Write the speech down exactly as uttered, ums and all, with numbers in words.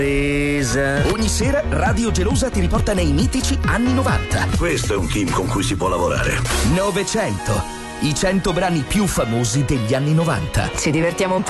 Ogni sera Radio Gelosa ti riporta nei mitici anni novanta. Questo è un team con cui si può lavorare. Novecento, i cento brani più famosi degli anni novanta. Ci divertiamo un po'.